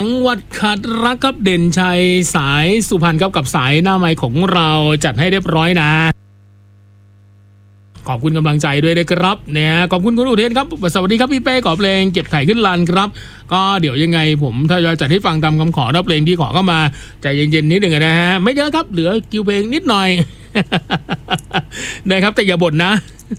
จังหวัดขาดรักครับเด่นชัยสายสุพรรณครับกับสายหน้าไมค์ของเราจัดให้เรียบร้อยนะขอบคุณกำลังใจด้วยนะครับเนี่ยขอบคุณคุณอุเทนครับสวัสดีครับพี่เป้ขอเพลงเก็บไข่ขึ้นลานครับก็เดี๋ยวยังไงผมถ้าจะจัดให้ฟังตามคำขอเพลงที่ขอเข้ามาใจเย็นๆนิดหนึ่งนะฮะไม่เยอะครับเหลือคิวเพลงนิดหน่อย นะครับแต่อย่าบ่นนะ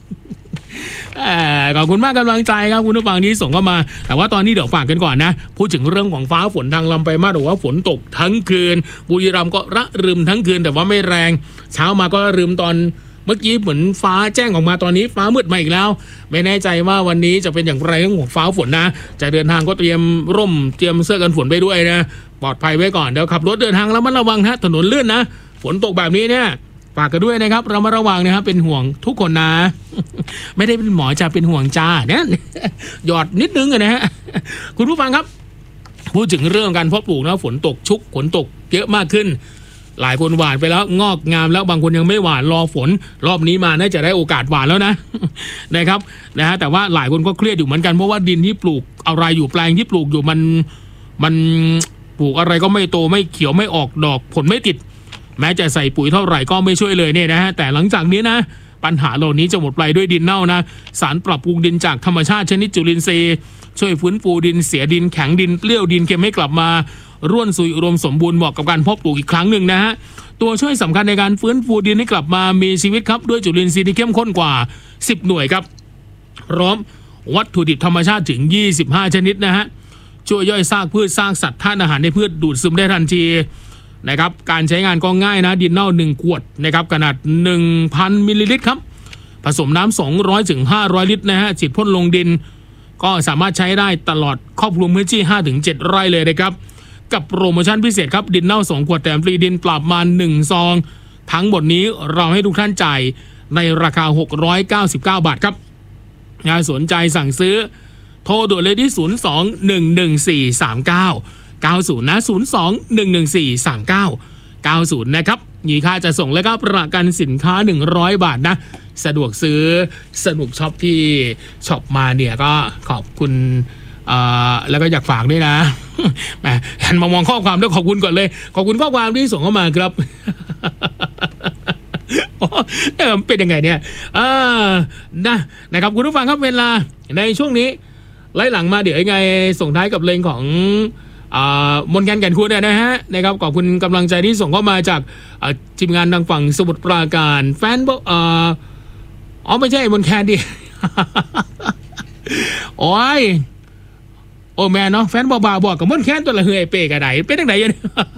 ขอบคุณมากกำลังใจครับคุณผู้ฟังที่ส่งเข้ามาแต่ว่าตอนนี้เดี๋ยวฝากกันก่อนนะพูดถึงเรื่องของฟ้าฝนทางลำไปมาหรือว่าฝนตกทั้งคืนบุรีรัมย์ก็ระรึมทั้งคืนแต่ว่าไม่แรงเช้ามาก็ระรึมตอนเมื่อกี้เหมือนฟ้าแจ้งออกมาตอนนี้ฟ้ามืดมาอีกแล้วไม่แน่ใจว่าวันนี้จะเป็นอย่างไรเรื่องของฟ้าฝนนะจะเดินทางก็เตรียมร่มเตรียมเสื้อกันฝนไปด้วยนะปลอดภัยไว้ก่อนเดี๋ยวขับรถเดินทางแล้วมันระวังนะถนนลื่นนะฝนตกแบบนี้เนี่ยฝากกันด้วยนะครับเรามาระวังนะครับเป็นห่วงทุกคนนะ ไม่ได้เป็นหมอจะเป็นห่วงจ้าเนี่ยหยอดนิดนึงนะฮะคุณผู้ฟังครับพูดถึงเรื่องการเพาะปลูกนะฝนตกชุกฝนตกเยอะมากขึ้นหลายคนหว่านไปแล้วงอกงามแล้วบางคนยังไม่หว่านรอฝนรอบนี้มาน่าจะได้โอกาสหว่านแล้วนะ นะครับนะฮะแต่ว่าหลายคนก็เครียดอยู่เหมือนกันเพราะว่าดินที่ปลูกอะไรอยู่แปลงที่ปลูกอยู่มันปลูกอะไรก็ไม่โตไม่เขียวไม่ออกดอกผลไม่ติดแม้จะใส่ปุ๋ยเท่าไหร่ก็ไม่ช่วยเลยเนี่ยนะฮะแต่หลังจากนี้นะปัญหาเหล่านี้จะหมดไปด้วยดินเน่านะสารปรับปรุงดินจากธรรมชาติชนิดจุลินทรีย์ช่วยฟื้นฟูดินเสียดินแข็งดินเปรี้ยวดินเค็มให้กลับมาร่วนซุยอุดมสมบูรณ์เหมาะกับการเพาะปลูกอีกครั้งหนึ่งนะฮะตัวช่วยสำคัญในการฟื้นฟูดินให้กลับมามีชีวิตครับด้วยจุลินทรีย์ที่เข้มข้นกว่า10หน่วยครับพร้อมวัตถุดิบธรรมชาติถึง25ชนิดนะฮะช่วยย่อยซากพืชซากสัตว์ธาตุอาหารในพืชดูดซึมได้ทันทีนะครับการใช้งานก็ง่ายนะดินเน่า1ขวดนะครับขนาด 1,000 มิลลิลิตรครับผสมน้ำ200ถึง500ลิตรนะฮะฉีดพ่นลงดินก็สามารถใช้ได้ตลอดครอบคลุมพื้นที่ 5-7 ไร่เลยนะครับกับโปรโมชั่นพิเศษครับดินเน่า2ขวดแถมฟรีดินปรับมา1ซองทั้งหมดนี้เราให้ทุกท่านจ่ายในราคา699บาทครับสนใจสั่งซื้อโทรด่วนเลยที่02-114-3990นะ02-114-3990นะครับมีค่าจะส่งและก็ประกันสินค้า100บาทนะสะดวกซื้อสนุกช็อปที่ช็อปมาเนี่ยก็ขอบคุณแล้วก็อยากฝากด้วยนะแหมหันมามองข้อความด้วยขอบคุณก่อนเลยขอบคุณข้อความที่ส่งเข้ามาครับ เป็นยังไงเนี่ยนะครับคุณผู้ฟังครับเวลาในช่วงนี้ไล่หลังมาเดี๋ยวยังไงส่งท้ายกับเพลงของมนต์แคนแก่นคูณนะฮะนะครับขอบคุณกำลังใจที่ส่งเข้ามาจากทีมงานทางฝั่งสมุทรปราการแฟนบอกไม่ใช่มนต์แคนดิ โอ้แม่เนาะแฟนบอกกับมนต์แคนตัวละเฮยเปกระไดเป็นยังไงเนี่ย